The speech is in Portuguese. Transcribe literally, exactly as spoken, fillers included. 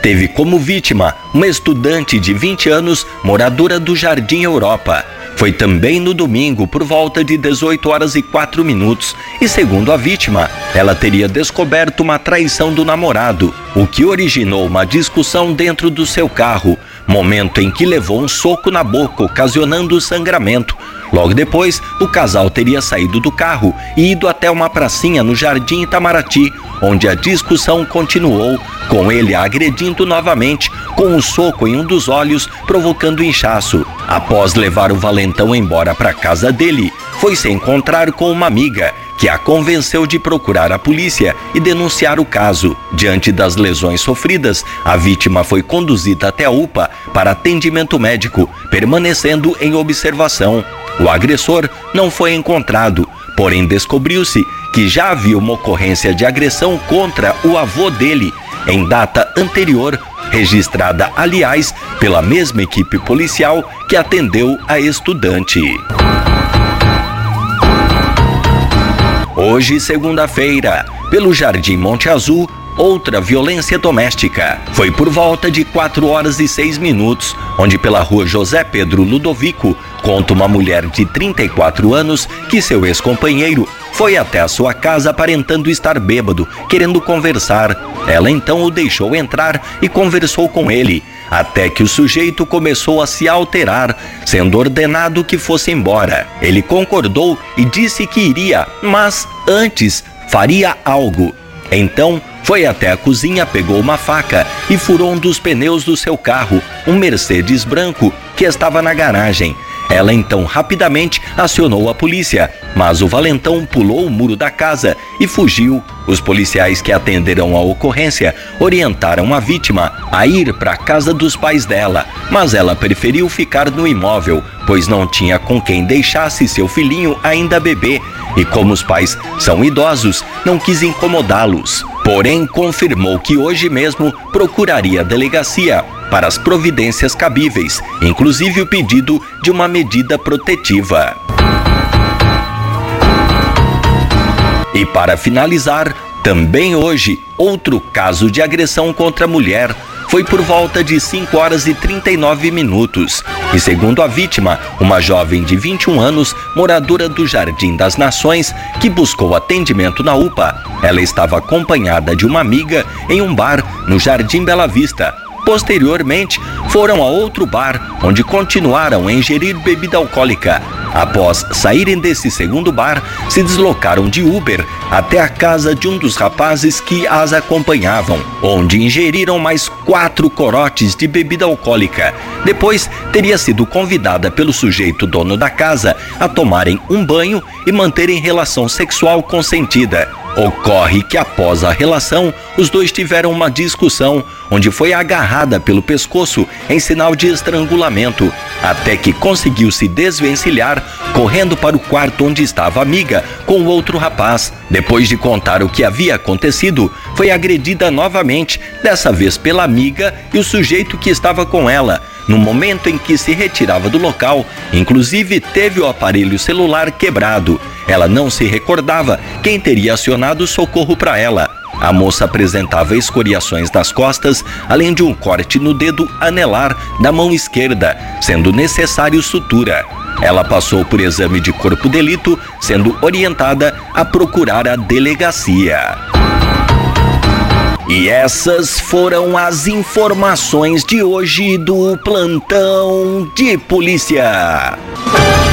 teve como vítima uma estudante de vinte anos, moradora do Jardim Europa. Foi também no domingo, por volta de dezoito horas e quatro minutos, e segundo a vítima, ela teria descoberto uma traição do namorado, o que originou uma discussão dentro do seu carro, momento em que levou um soco na boca, ocasionando sangramento. Logo depois, o casal teria saído do carro e ido até uma pracinha no Jardim Itamaraty, onde a discussão continuou, com ele a agredindo novamente, com um soco em um dos olhos, provocando inchaço. Após levar o valentão embora para casa dele, foi se encontrar com uma amiga, que a convenceu de procurar a polícia e denunciar o caso. Diante das lesões sofridas, a vítima foi conduzida até a U P A para atendimento médico, permanecendo em observação. O agressor não foi encontrado, porém descobriu-se que já havia uma ocorrência de agressão contra o avô dele, em data anterior, registrada, aliás, pela mesma equipe policial que atendeu a estudante. Hoje, segunda-feira, pelo Jardim Monte Azul, outra violência doméstica. Foi por volta de quatro horas e seis minutos, onde pela rua José Pedro Ludovico, conta uma mulher de trinta e quatro anos que seu ex-companheiro foi até a sua casa aparentando estar bêbado, querendo conversar. Ela então o deixou entrar e conversou com ele, até que o sujeito começou a se alterar, sendo ordenado que fosse embora. Ele concordou e disse que iria, mas antes faria algo. Então, foi até a cozinha, pegou uma faca e furou um dos pneus do seu carro, um Mercedes branco, que estava na garagem. Ela então rapidamente acionou a polícia, mas o valentão pulou o muro da casa e fugiu. Os policiais que atenderam a ocorrência orientaram a vítima a ir para a casa dos pais dela, mas ela preferiu ficar no imóvel, pois não tinha com quem deixasse seu filhinho ainda bebê, e como os pais são idosos, não quis incomodá-los. Porém, confirmou que hoje mesmo procuraria a delegacia para as providências cabíveis, inclusive o pedido de uma medida protetiva. E para finalizar, também hoje, outro caso de agressão contra a mulher. Foi por volta de cinco horas e trinta e nove minutos. E segundo a vítima, uma jovem de vinte e um anos, moradora do Jardim das Nações, que buscou atendimento na U P A. Ela estava acompanhada de uma amiga em um bar no Jardim Bela Vista. Posteriormente, foram a outro bar, onde continuaram a ingerir bebida alcoólica. Após saírem desse segundo bar, se deslocaram de Uber até a casa de um dos rapazes que as acompanhavam, onde ingeriram mais quatro corotes de bebida alcoólica. Depois, teria sido convidada pelo sujeito dono da casa a tomarem um banho e manterem relação sexual consentida. Ocorre que após a relação, os dois tiveram uma discussão, onde foi agarrada pelo pescoço em sinal de estrangulamento, até que conseguiu se desvencilhar, correndo para o quarto onde estava a amiga com o outro rapaz. Depois de contar o que havia acontecido, foi agredida novamente, dessa vez pela amiga e o sujeito que estava com ela. No momento em que se retirava do local, inclusive teve o aparelho celular quebrado. Ela não se recordava quem teria acionado o socorro para ela. A moça apresentava escoriações nas costas, além de um corte no dedo anelar da mão esquerda, sendo necessário sutura. Ela passou por exame de corpo de delito, sendo orientada a procurar a delegacia. E essas foram as informações de hoje do Plantão de Polícia.